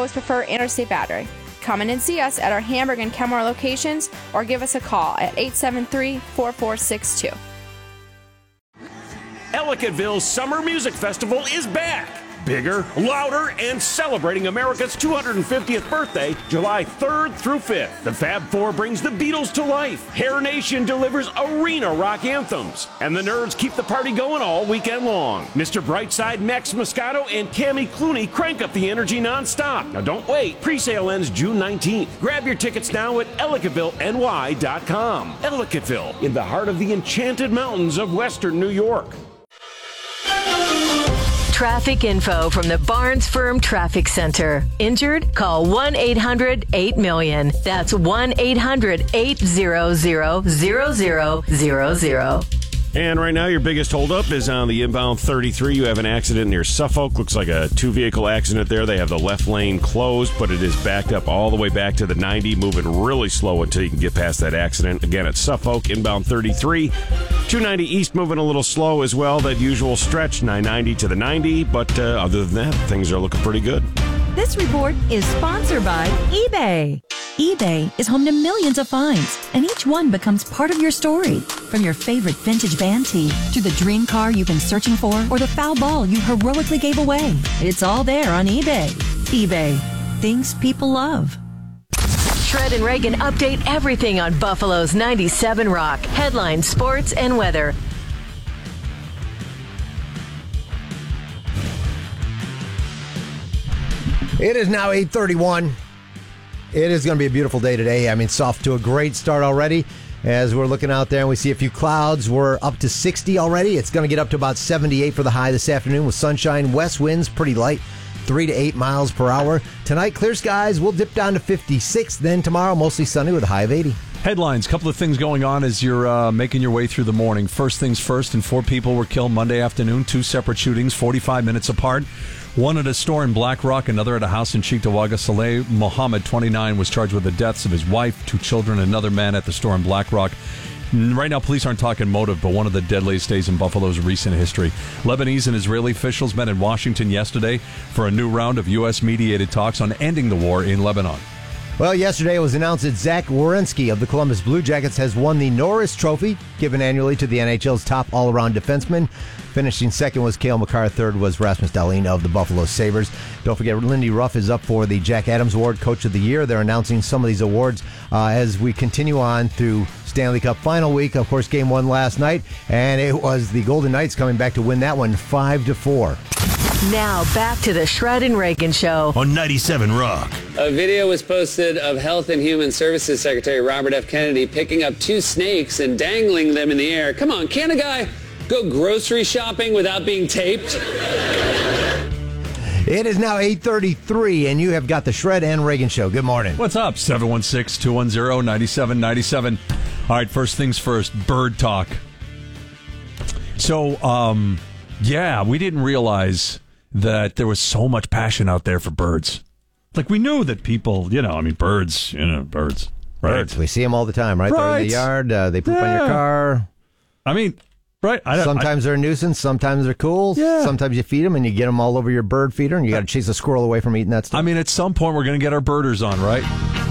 always prefer Interstate Battery. Come in and see us at our Hamburg and Kenmore locations or give us a call at 873-4462. Ellicottville's Summer Music Festival is back. Bigger, louder, and celebrating America's 250th birthday, July 3rd through 5th. The Fab Four brings the Beatles to life. Hair Nation delivers arena rock anthems. And the Nerds keep the party going all weekend long. Mr. Brightside, Max Moscato, and Cammie Clooney crank up the energy nonstop. Now don't wait. Pre-sale ends June 19th. Grab your tickets now at EllicottvilleNY.com. Ellicottville, in the heart of the enchanted mountains of western New York. Traffic info from the Barnes Firm Traffic Center. Injured? Call 1-800-8-MILLION. That's 1-800-800-0000. And right now, your biggest holdup is on the inbound 33. You have an accident near Suffolk. Looks like a two-vehicle accident there. They have the left lane closed, but it is backed up all the way back to the 90, moving really slow until you can get past that accident. Again, at Suffolk, inbound 33. 290 east moving a little slow as well. That usual stretch, 990 to the 90. But other than that, things are looking pretty good. This report is sponsored by eBay. eBay is home to millions of finds, and each one becomes part of your story. From your favorite vintage band tee to the dream car you've been searching for or the foul ball you heroically gave away. It's all there on eBay. eBay. Things people love. Shred and Reagan update everything on Buffalo's 97 Rock. Headlines, sports, and weather. It is now 8:31. It is going to be a beautiful day today. I mean, it's off to a great start already. As we're looking out there and we see a few clouds, we're up to 60 already. It's going to get up to about 78 for the high this afternoon with sunshine. West winds pretty light, 3 to 8 miles per hour. Tonight, clear skies. We'll dip down to 56. Then tomorrow, mostly sunny with a high of 80. Headlines, couple of things going on as you're making your way through the morning. First things first, and 4 people were killed Monday afternoon. 2 separate shootings, 45 minutes apart. One at a store in Black Rock, another at a house in Cheektowaga. Saleh Mohammed, 29, was charged with the deaths of his wife, 2 children, and another man at the store in Black Rock. Right now, police aren't talking motive, but one of the deadliest days in Buffalo's recent history. Lebanese and Israeli officials met in Washington yesterday for a new round of U.S.-mediated talks on ending the war in Lebanon. Well, yesterday it was announced that Zach Werenski of the Columbus Blue Jackets has won the Norris Trophy, given annually to the NHL's top all-around defenseman. Finishing second was Cale Makar. Third was Rasmus Dahlin of the Buffalo Sabres. Don't forget, Lindy Ruff is up for the Jack Adams Award, Coach of the Year. They're announcing some of these awards as we continue on through Stanley Cup final week. Of course, game 1 last night, and it was the Golden Knights coming back to win that one 5-4. Now, back to the Shred and Reagan Show on 97 Rock. A video was posted of Health and Human Services Secretary Robert F. Kennedy picking up 2 snakes and dangling them in the air. Come on, can't a guy go grocery shopping without being taped? It is now 8:33, and you have got the Shred and Reagan Show. Good morning. What's up? 716-210-9797. All right, first things first, bird talk. So, yeah, we didn't realize that there was so much passion out there for birds. Like, we knew that people, birds, birds. Right? Birds. We see them all the time, right? They're in the yard. They poop on your car. I mean, right. Sometimes they're a nuisance. Sometimes they're cool. Yeah. Sometimes you feed them and you get them all over your bird feeder and you got to chase a squirrel away from eating that stuff. I mean, at some point we're going to get our birders on, right?